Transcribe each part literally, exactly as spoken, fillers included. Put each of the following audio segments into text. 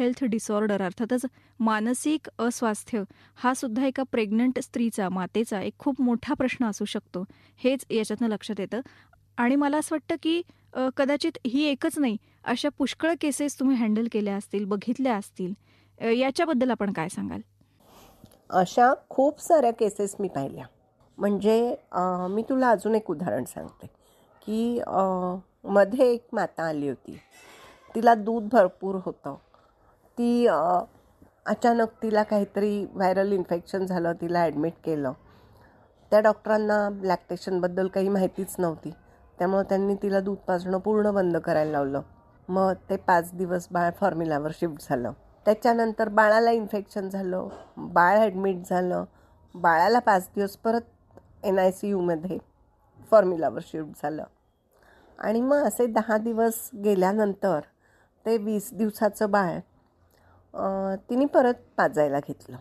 Health disorder अर्थातच मानसिक अस्वास्थ्य हा सुद्धा एका प्रेग्नंट स्त्रीचा, मातेचा एक खूप मोठा प्रश्न असू शकतो. हेच याच्यातनं लक्षात येतं. आणि मला असं वाटतं की अ, कदाचित ही एकच नाही, अशा पुष्कळ केसेस तुम्ही हँडल केल्या असतील, बघितल्या असतील. अ, याच्याबद्दल आपण काय सांगाल? अशा खूप साऱ्या केसेस मी पाहिल्या. म्हणजे अ, मी तुला अजून एक उदाहरण सांगते, की अ, मध्ये एक माता आली होती. तिला दूध भरपूर होतं. ती अ, अचानक तिला काहीतरी व्हायरल इन्फेक्शन झालं, तिला ॲडमिट केलं. त्या डॉक्टरांना लॅक्टेशनबद्दल काही माहितीच नव्हती. त्यामुळे त्यांनी तिला दूध पाजणं पूर्ण बंद करायला लावलं. मग ते पाच दिवस बाळ फॉर्म्युलावर शिफ्ट झालं. त्याच्यानंतर बाळाला इन्फेक्शन झालं, बाळ ॲडमिट झालं. बाळाला पाच दिवस परत एन आय सी यूमध्ये फॉर्म्युलावर शिफ्ट झालं. आणि मग असे दहा दिवस गेल्यानंतर ते वीस दिवसाचं बाळ अ, तिने परत पाजायला घेतलं.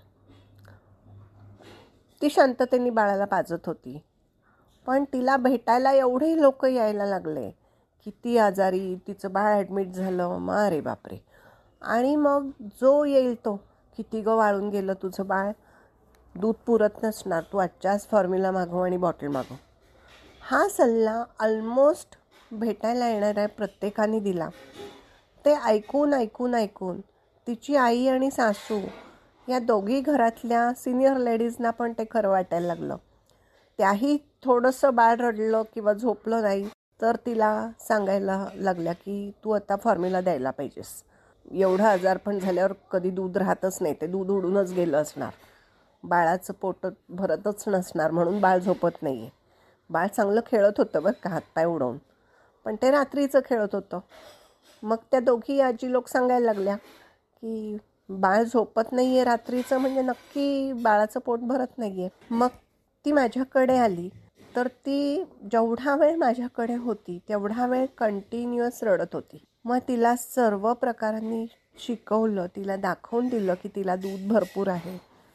ती शांततेने बाळाला पाजत होती. पण तिला भेटायला एवढे लोक यायला लागले की ती आजारी, तिचं बाळ ॲडमिट झालं. मग अरे बापरे. आणि मग जो येईल तो, किती गं वाळून गेलं तुझं बाळ, दूध पुरत नसणार, तू आजच्याच फॉर्म्युला मागव आणि बॉटल मागव. हा सल्ला ऑलमोस्ट भेटायला येणाऱ्या प्रत्येकाने दिला. ते ऐकून ऐकून ऐकून तिची आई आणि सासू या दोघी घरातल्या सिनियर लेडीजना पण ते खरं वाटायला लागलं. त्याही थोडंसं बाळ रडलं किंवा झोपलं नाही तर तिला सांगायला लागल्या की तू आता फॉर्म्युला द्यायला पाहिजेस. एवढं आजारपण झाल्यावर कधी दूध राहतच नाही, ते दूध उडूनच गेलं असणार, बाळाचं पोट भरतच नसणार, म्हणून बाळ झोपत नाही आहे. बाळ चांगलं खेळत होतं बरं का, हातपाय उडवून, पण ते रात्रीचं खेळत होतं. मग त्या दोघी आजी लोक सांगायला लागल्या की बाळ झोपत नाही आहे रात्रीचं म्हणजे नक्की बाळाचं पोट भरत नाही आहे. मग ती माझ्याकडे आली तर ती जेवढा वेळ माझ्याकडे होती तेवढा वेळ कंटिन्युअस रडत होती. मग तिला सर्व प्रकारांनी शिकवलं, तिला दाखवून दिलं की तिला दूध भरपूर आहे.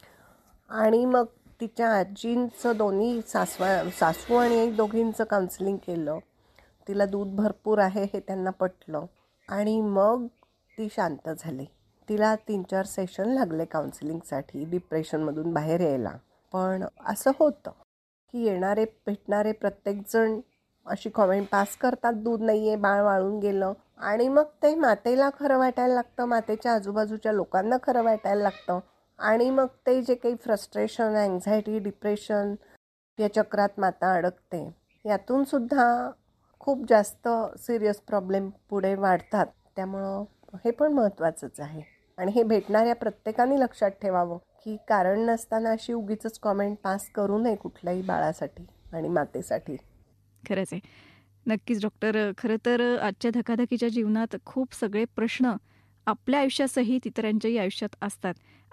आणि मग तिच्या आजींचं, दोन्ही सासवा सासू आणि आई दोघींचं काउन्सिलिंग केलं. तिला दूध भरपूर आहे हे त्यांना पटलं. आणि मग ती शांत झाली. तिला तीन चार सेशन लागले काउन्सिलिंगसाठी, डिप्रेशनमधून बाहेर यायला. पण असं होतं की येणारे भेटणारे प्रत्येकजण अशी कॉमेंट पास करतात, दूध नाही आहे, बाळ वाळून गेलं. आणि मग ते मातेला खरं वाटायला लागतं, मातेच्या आजूबाजूच्या लोकांना खरं वाटायला लागतं. आणि मग ते जे काही फ्रस्ट्रेशन, अँझायटी, डिप्रेशन या चक्रात माता अडकते, यातून सुद्धा खूप जास्त सिरियस प्रॉब्लेम पुढे वाढतात. त्यामुळं हे पण महत्त्वाचंच आहे. आणि हे भेटणाऱ्या प्रत्येकाने लक्षात ठेवावं की कारण नसताना अशी उगीचच कॉमेंट पास करू नये कुठल्याही बाळासाठी आणि मातेसाठी. खरंच आहे. नक्कीच डॉक्टर. खरं तर आजच्या धकाधकीच्या जीवनात खूप सगळे प्रश्न आपल्या आयुष्यासहित इतरांच्याही आयुष्यात असतात.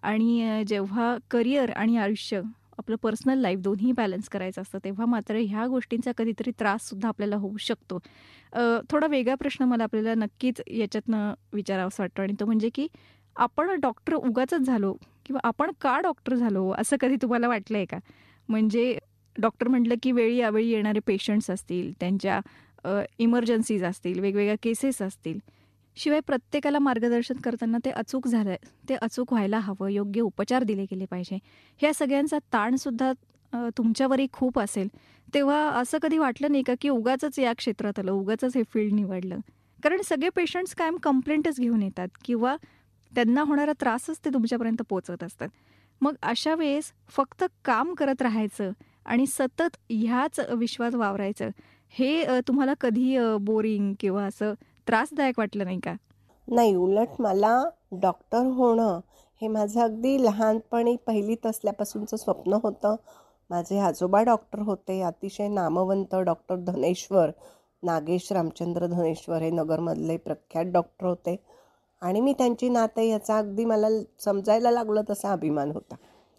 आणि जेव्हा करिअर आणि आयुष्य, आपलं पर्सनल लाईफ दोन्ही बॅलन्स करायचं असतं, तेव्हा मात्र ह्या गोष्टींचा कधीतरी त्राससुद्धा आपल्याला होऊ शकतो. अ, थोडा वेगळा प्रश्न मला आपल्याला नक्कीच याच्यातनं विचारावासा वाटतो आणि तो म्हणजे की आपण डॉक्टर उगाचच झालो किंवा आपण का डॉक्टर झालो असं कधी तुम्हाला वाटलं आहे का? म्हणजे डॉक्टर म्हटलं की वेळी अवेळी येणारे पेशंट्स असतील, त्यांच्या अ, इमर्जन्सीज असतील, वेगवेगळ्या केसेस असतील. शिवाय प्रत्येकाला मार्गदर्शन करताना ते अचूक झालं ते अचूक व्हायला हवं, योग्य उपचार दिले गेले पाहिजे. ह्या सगळ्यांचा ताणसुद्धा अ, तुमच्यावरही खूप असेल. तेव्हा असं कधी वाटलं नाही का की उगाचच या क्षेत्रात आलं, उगाचच हे फील्ड निवडलं? कारण सगळे पेशंट्स कायम कंप्लेंटच घेऊन येतात किंवा त्यांना होणारा त्रासच ते तुमच्यापर्यंत पोहोचवत असतात. मग अशा वेळेस फक्त काम करत राहायचं आणि सतत ह्याच विश्वात वावरायचं, हे अ, तुम्हाला कधी अ, बोरिंग किंवा असं त्रासदायक वाटलं नाही का? नाही, उलट मला डॉक्टर होणं हे माझं अगदी लहानपणी पहिलीत असल्यापासूनचं स्वप्न होतं. माझे आजोबा डॉक्टर होते, अतिशय नामवंत डॉक्टर धनेश्वर, नागेश रामचंद्र धनेश्वर हे नगरमधले प्रख्यात डॉक्टर होते. आणि मी त्यांची नात आहे याचा अगदी मला समजायला लागलं तसा अभिमान होता.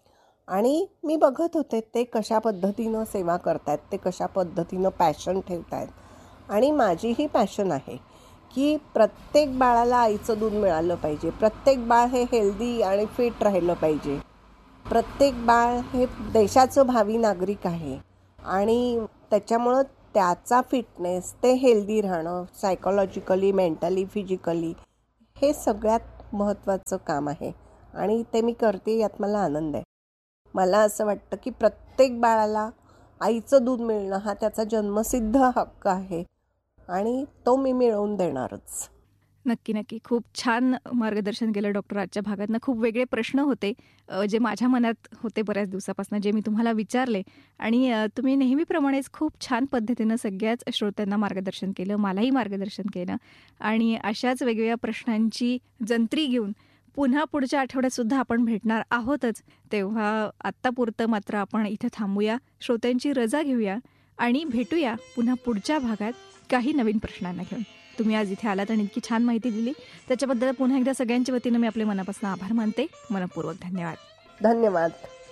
आणि मी बघत होते ते कशा पद्धतीनं सेवा करतायत, ते कशा पद्धतीनं पॅशन ठेवतायत. आणि माझीही पॅशन आहे की प्रत्येक बाळाला आईचं दूध मिळालं पाहिजे, प्रत्येक बाळ हे हेल्दी आणि फिट राहिलं पाहिजे, प्रत्येक बाळ हे देशाचं भावी नागरिक आहे. आणि त्याच्यामुळं त्याचा फिटनेस, ते हेल्दी राहणं, सायकोलॉजिकली, मेंटली, फिजिकली, हे सगळ्यात महत्त्वाचं काम आहे आणि ते मी करते, यात मला आनंद आहे. मला असं वाटतं की प्रत्येक बाळाला आईचं दूध मिळणं हा त्याचा जन्मसिद्ध हक्क आहे आणि तो मी मिळवून देणारच. नक्की, नक्की. खूप छान मार्गदर्शन केलं डॉक्टर आजच्या भागातनं. खूप वेगळे प्रश्न होते अ, जे माझ्या मनात होते बऱ्याच दिवसापासून, जे मी तुम्हाला विचारले आणि अ, तुम्ही नेहमीप्रमाणेच खूप छान पद्धतीनं सगळ्याच श्रोत्यांना मार्गदर्शन केलं, मलाही मार्गदर्शन केलं आणि अशाच वेगवेगळ्या प्रश्नांची जंत्री घेऊन पुन्हा पुढच्या आठवड्यातसुद्धा आपण भेटणार आहोतच. तेव्हा आत्तापुरतं मात्र आपण इथं थांबूया, श्रोत्यांची रजा घेऊया आणि भेटूया पुन्हा पुढच्या भागात काही नवीन प्रश्नांना घेऊन. तुम्ही आज इथे आलात आणि इतकी छान माहिती दिली त्याच्याबद्दल पुन्हा एकदा सगळ्यांच्या वतीनं मी आपले मनापासून आभार मानते. मनःपूर्वक धन्यवाद. धन्यवाद.